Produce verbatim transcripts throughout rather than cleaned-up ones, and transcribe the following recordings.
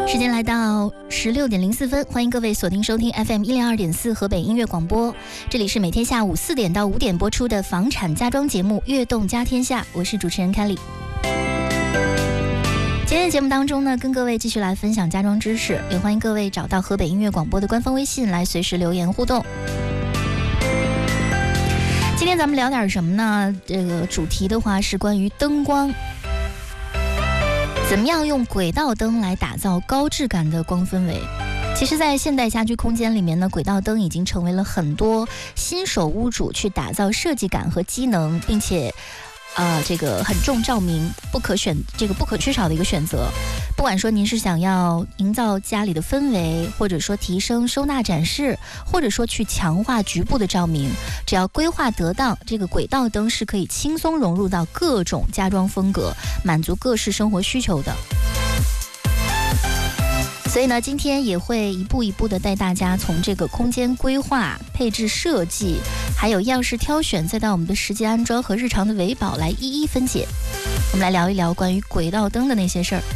时间来到十六点零四分，欢迎各位锁定收听 F M 一零二点四河北音乐广播，这里是每天下午四点到五点播出的房产家装节目《悦动家天下》，我是主持人凯里。今天的节目当中呢，跟各位继续来分享家装知识，也欢迎各位找到河北音乐广播的官方微信来随时留言互动。今天咱们聊点什么呢？这个主题的话是关于灯光。怎么样用轨道灯来打造高质感的光氛围？其实在现代家居空间里面呢，轨道灯已经成为了很多新手屋主去打造设计感和机能，并且呃，这个很重照明，不可选这个不可缺少的一个选择。不管说您是想要营造家里的氛围，或者说提升收纳展示，或者说去强化局部的照明，只要规划得当，这个轨道灯是可以轻松融入到各种家装风格，满足各式生活需求的。所以呢，今天也会一步一步的带大家从这个空间规划、配置设计，还有样式挑选，再到我们的实际安装和日常的维保来一一分解。我们来聊一聊关于轨道灯的那些事儿。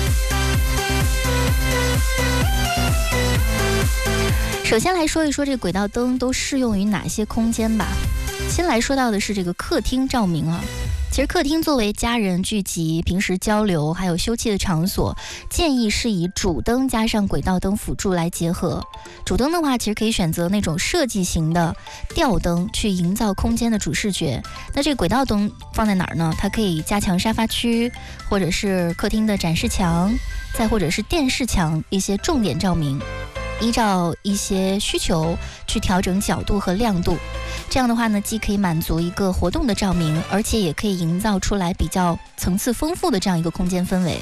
首先来说一说这个轨道灯都适用于哪些空间吧。先来说到的是这个客厅照明啊。其实客厅作为家人聚集、平时交流还有休憩的场所，建议是以主灯加上轨道灯辅助来结合。主灯的话，其实可以选择那种设计型的吊灯去营造空间的主视觉。那这个轨道灯放在哪儿呢？它可以加强沙发区，或者是客厅的展示墙，再或者是电视墙一些重点照明。依照一些需求去调整角度和亮度，这样的话呢，既可以满足一个活动的照明，而且也可以营造出来比较层次丰富的这样一个空间氛围。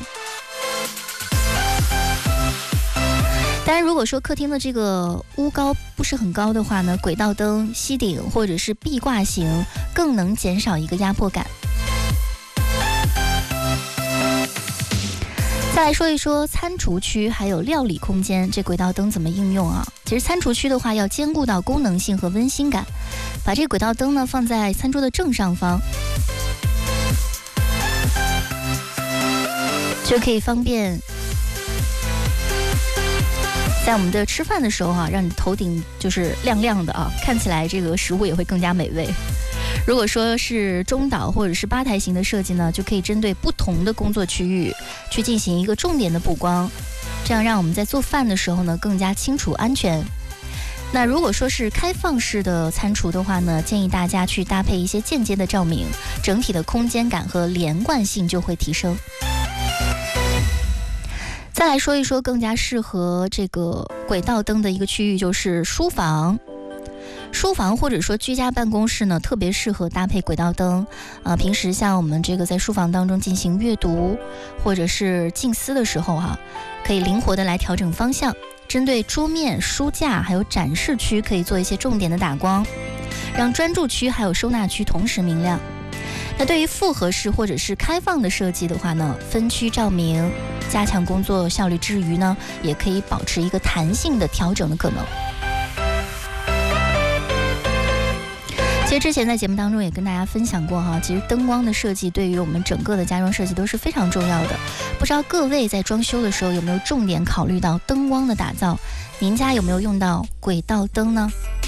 当然，如果说客厅的这个屋高不是很高的话呢，轨道灯、吸顶或者是壁挂型更能减少一个压迫感。再来说一说餐厨区还有料理空间，这轨道灯怎么应用啊？其实餐厨区的话要兼顾到功能性和温馨感，把这个轨道灯呢放在餐桌的正上方，就可以方便在我们的吃饭的时候啊，让你头顶就是亮亮的啊，看起来这个食物也会更加美味。如果说是中岛或者是吧台型的设计呢，就可以针对不同的工作区域去进行一个重点的补光，这样让我们在做饭的时候呢更加清楚安全。那如果说是开放式的餐厨的话呢，建议大家去搭配一些间接的照明，整体的空间感和连贯性就会提升。再来说一说更加适合这个轨道灯的一个区域，就是书房。书房或者说居家办公室呢，特别适合搭配轨道灯。呃，平时像我们这个在书房当中进行阅读或者是静思的时候哈、啊，可以灵活的来调整方向。针对桌面、书架还有展示区，可以做一些重点的打光，让专注区还有收纳区同时明亮。那对于复合式或者是开放的设计的话呢，分区照明，加强工作效率之余呢，也可以保持一个弹性的调整的可能。其实之前在节目当中也跟大家分享过哈，其实灯光的设计对于我们整个的家装设计都是非常重要的。不知道各位在装修的时候有没有重点考虑到灯光的打造？您家有没有用到轨道灯呢？